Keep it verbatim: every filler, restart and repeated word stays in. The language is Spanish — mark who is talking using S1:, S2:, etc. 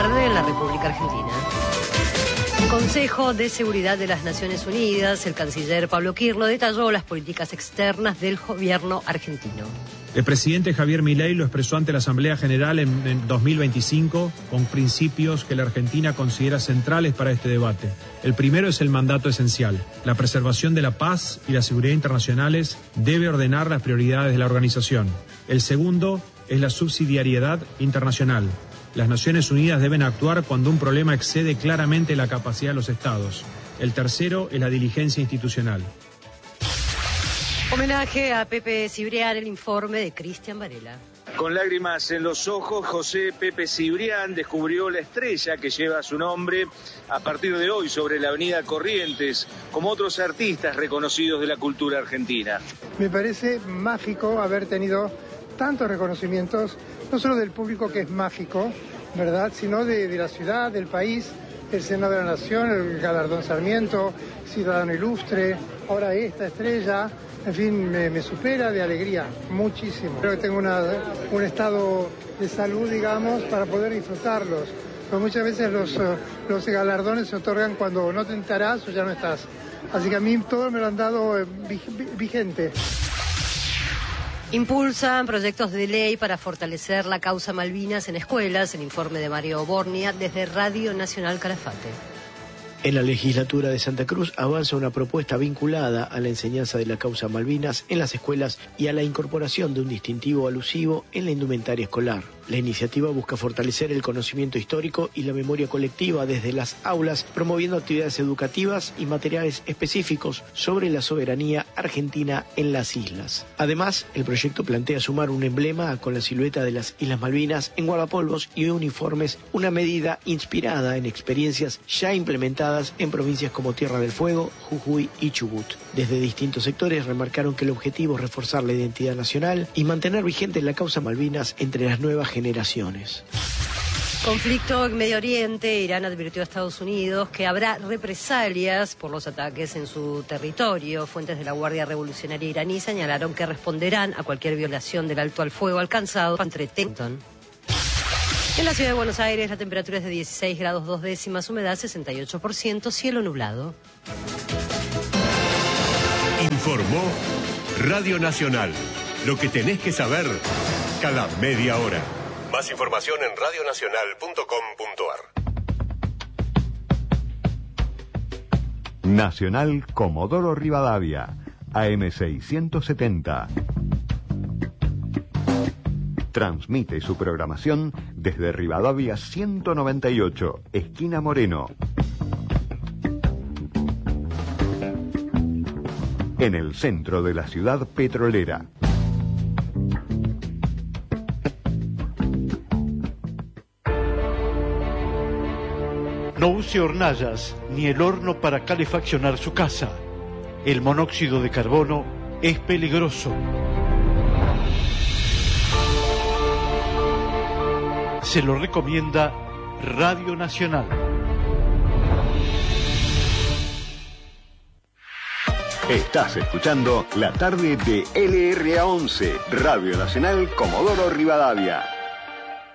S1: tarde en la República Argentina. Consejo de Seguridad de las Naciones Unidas, el canciller Pablo Kirlo detalló las políticas externas del gobierno argentino.
S2: El presidente Javier Milei lo expresó ante la Asamblea General en, en dos mil veinticinco con principios que la Argentina considera centrales para este debate. El primero es el mandato esencial. La preservación de la paz y la seguridad internacionales debe ordenar las prioridades de la organización. El segundo es la subsidiariedad internacional. Las Naciones Unidas deben actuar cuando un problema excede claramente la capacidad de los Estados. El tercero es la diligencia institucional.
S1: Homenaje a Pepe Cibrián, el informe de Cristian Varela.
S3: Con lágrimas en los ojos, José Pepe Cibrián descubrió la estrella que lleva su nombre a partir de hoy sobre la avenida Corrientes, como otros artistas reconocidos de la cultura argentina.
S4: Me parece mágico haber tenido tantos reconocimientos, no solo del público, que es mágico, ¿verdad?, sino de, de la ciudad, del país, el Senado de la Nación, el Galardón Sarmiento, Ciudadano Ilustre, ahora esta estrella. En fin, me, me supera de alegría, muchísimo. Creo que tengo una, un estado de salud, digamos, para poder disfrutarlos. Porque muchas veces los, los galardones se otorgan cuando no te enterás o ya no estás. Así que a mí todo me lo han dado eh, vigente.
S1: Impulsan proyectos de ley para fortalecer la causa Malvinas en escuelas, el informe de Mario Bornia desde Radio Nacional Calafate.
S5: En la legislatura de Santa Cruz avanza una propuesta vinculada a la enseñanza de la causa Malvinas en las escuelas y a la incorporación de un distintivo alusivo en la indumentaria escolar. La iniciativa busca fortalecer el conocimiento histórico y la memoria colectiva desde las aulas, promoviendo actividades educativas y materiales específicos sobre la soberanía argentina en las islas. Además, el proyecto plantea sumar un emblema con la silueta de las Islas Malvinas en guardapolvos y uniformes, una medida inspirada en experiencias ya implementadas en provincias como Tierra del Fuego, Jujuy y Chubut. Desde distintos sectores remarcaron que el objetivo es reforzar la identidad nacional y mantener vigente la causa Malvinas entre las nuevas generaciones.
S1: Conflicto en Medio Oriente. Irán advirtió a Estados Unidos que habrá represalias por los ataques en su territorio. Fuentes de la Guardia Revolucionaria iraní señalaron que responderán a cualquier violación del alto al fuego alcanzado entre Washington. En la ciudad de Buenos Aires la temperatura es de dieciséis grados dos décimas, humedad sesenta y ocho por ciento, cielo nublado.
S6: Informó Radio Nacional. Lo que tenés que saber cada media hora. Más información en radio nacional punto com punto ar.
S7: Nacional Comodoro Rivadavia, A M seiscientos setenta. Transmite su programación desde Rivadavia ciento noventa y ocho, esquina Moreno. En el centro de la ciudad petrolera.
S8: No use hornallas ni el horno para calefaccionar su casa. El monóxido de carbono es peligroso. Se lo recomienda Radio Nacional.
S7: Estás escuchando la tarde de L R A once, Radio Nacional Comodoro Rivadavia.